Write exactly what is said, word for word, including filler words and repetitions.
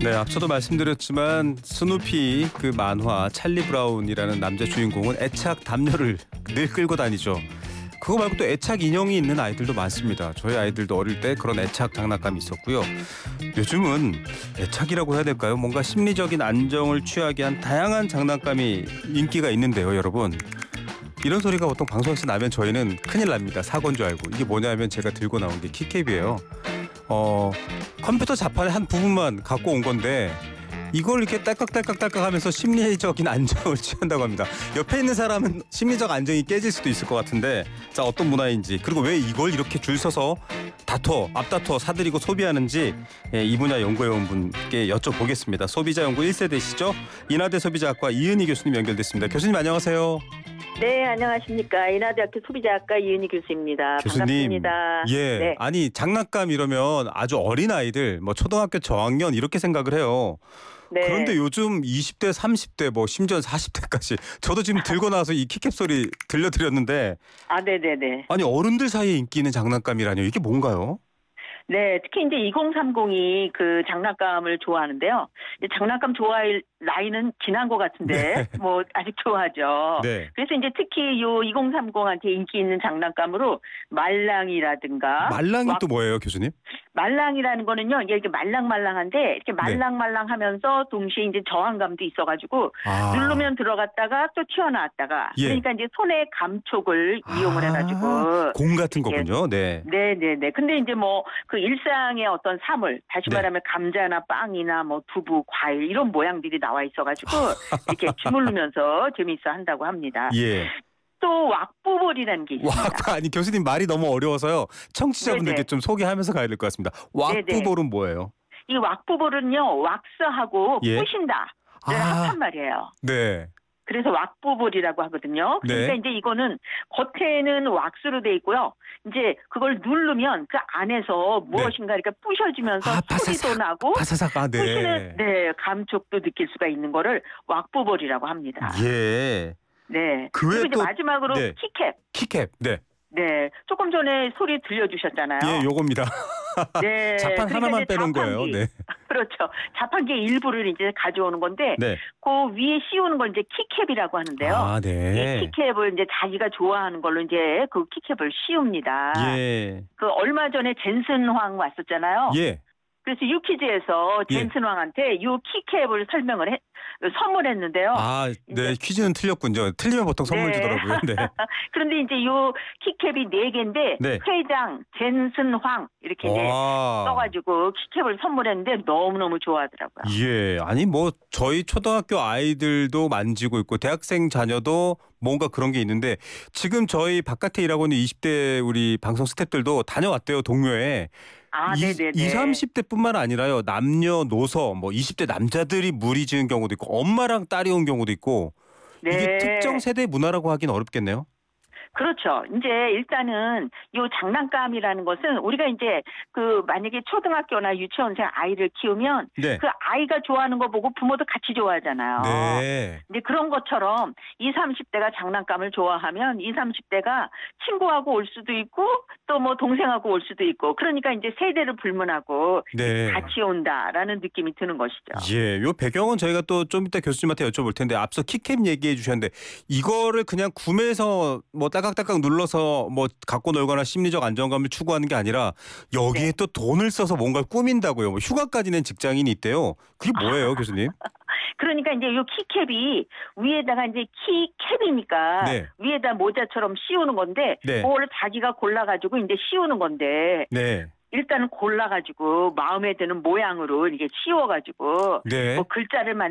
네, 앞서도 말씀드렸지만 스누피 그 만화 찰리 브라운이라는 남자 주인공은 애착 담요를 늘 끌고 다니죠. 그거 말고 또 애착 인형이 있는 아이들도 많습니다. 저희 아이들도 어릴 때 그런 애착 장난감이 있었고요. 요즘은 애착이라고 해야 될까요? 뭔가 심리적인 안정을 취하게 한 다양한 장난감이 인기가 있는데요, 여러분. 이런 소리가 보통 방송에서 나면 저희는 큰일 납니다. 사고인 줄 알고. 이게 뭐냐면 제가 들고 나온 게 키캡이에요. 어, 컴퓨터 자판의 한 부분만 갖고 온 건데 이걸 이렇게 딸깍딸깍딸깍 하면서 심리적인 안정을 취한다고 합니다. 옆에 있는 사람은 심리적 안정이 깨질 수도 있을 것 같은데, 자, 어떤 문화인지, 그리고 왜 이걸 이렇게 줄 서서 다퉈, 앞다퉈 사들이고 소비하는지, 예, 이 분야 연구해온 분께 여쭤보겠습니다. 소비자연구 일 세대시죠? 인하대 소비자학과 이은희 교수님 연결됐습니다. 교수님 안녕하세요. 네, 안녕하십니까. 인하대학교 소비자학과 이은희 교수입니다. 교수님, 반갑습니다. 예, 네. 아니 장난감 이러면 아주 어린 아이들, 뭐 초등학교 저학년 이렇게 생각을 해요. 네. 그런데 요즘 이십 대, 삼십 대, 뭐 심지어 사십 대까지 저도 지금 들고 나와서 이 키캡 소리 들려드렸는데, 아, 네네네. 아니 어른들 사이에 인기 있는 장난감이라뇨. 이게 뭔가요? 네, 특히 이제 이공삼공이 그 장난감을 좋아하는데요. 장난감 좋아할 나이는 지난 것 같은데, 네. 뭐, 아직 좋아하죠. 네. 그래서 이제 특히 요 이공삼공한테 인기 있는 장난감으로 말랑이라든가. 말랑이 왁- 또 뭐예요, 교수님? 말랑이라는 거는요, 이게 이렇게 말랑말랑한데, 이렇게 말랑말랑 하면서 동시에 이제 저항감도 있어가지고, 아. 누르면 들어갔다가 또 튀어나왔다가. 예. 그러니까 이제 손의 감촉을 이용을 아, 해가지고. 공 같은 이렇게 거군요. 네. 네네네. 근데 이제 뭐 그 일상의 어떤 사물, 다시 네. 말하면 감자나 빵이나 뭐 두부, 과일 이런 모양들이 나와 있어가지고 이렇게 주물르면서 재미있어 한다고 합니다. 예. 또 왁부볼이라는 게 있습니다. 왁 아니 교수님 말이 너무 어려워서요. 청취자분들께 네네. 좀 소개하면서 가야 될 것 같습니다. 네네. 왁부볼은 뭐예요? 이 왁부볼은요, 왁스하고 예. 뿌신다를 아. 합한 말이에요. 네. 그래서 왁부볼이라고 하거든요. 그러니까 네. 이제 이거는 겉에는 왁스로 돼 있고요. 이제 그걸 누르면 그 안에서 무엇인가 이렇게 부셔지면서 아, 소리도 바사삭. 나고 바사삭. 아, 부시는 네. 네 감촉도 느낄 수가 있는 거를 왁부볼이라고 합니다. 예. 네. 그 외에 그리고 이제 또 마지막으로 네. 키캡. 키캡. 네. 네. 조금 전에 소리 들려주셨잖아요. 예, 요겁니다. 네. 자판 그러니까 하나만 이제 빼놓은 자판기. 거예요. 네. 그렇죠. 자판기 일부를 이제 가져오는 건데 네. 그 위에 씌우는 걸 이제 키캡이라고 하는데요. 아, 네. 이 키캡을 이제 자기가 좋아하는 걸로 이제 그 키캡을 씌웁니다. 예. 그 얼마 전에 젠슨 황 왔었잖아요. 예. 그래서 유퀴즈에서 예. 젠슨 왕한테 이 키캡을 설명을 해, 선물했는데요. 아, 네. 이제- 퀴즈는 틀렸군요. 틀리면 보통 선물 네. 주더라고요. 네. 그런데 이제 이 키캡이 네 개인데 네. 회장 젠슨 황 이렇게 이제 와. 써가지고 키캡을 선물했는데 너무너무 좋아하더라고요. 예, 아니 뭐 저희 초등학교 아이들도 만지고 있고 대학생 자녀도 뭔가 그런 게 있는데 지금 저희 바깥에 일하고 있는 이십 대 우리 방송 스태프들도 다녀왔대요, 동묘에. 아, 이, 네네네. 이십, 삼십 대뿐만 아니라요. 남녀노소 뭐 이십 대 남자들이 무리지은 경우도 있고 엄마랑 딸이 온 경우도 있고 이게 네. 특정 세대 문화라고 하긴 어렵겠네요. 그렇죠. 이제 일단은 요 장난감이라는 것은 우리가 이제 그 만약에 초등학교나 유치원생 아이를 키우면 네. 그 아이가 좋아하는 거 보고 부모도 같이 좋아하잖아요. 네. 근데 그런 것처럼 이십, 삼십 대가 장난감을 좋아하면 이십, 삼십 대가 친구하고 올 수도 있고 또 뭐 동생하고 올 수도 있고 그러니까 이제 세대를 불문하고 네. 같이 온다라는 느낌이 드는 것이죠. 예, 요 배경은 저희가 또 좀 이따 교수님한테 여쭤볼 텐데 앞서 키캡 얘기해 주셨는데 이거를 그냥 구매해서 뭐 따깍따깍 눌러서 뭐 갖고 놀거나 심리적 안정감을 추구하는 게 아니라 여기에 네. 또 돈을 써서 뭔가를 꾸민다고요. 뭐 휴가까지 낸 직장인이 있대요. 그게 뭐예요, 교수님? 그러니까 이제 요 키캡이 위에다가 이제 키캡이니까 네. 위에다 모자처럼 씌우는 건데 네. 그거를 자기가 골라가지고 이제 씌우는 건데 네. 일단은 골라가지고 마음에 드는 모양으로 이게 씌워가지고 네. 뭐 글자를 만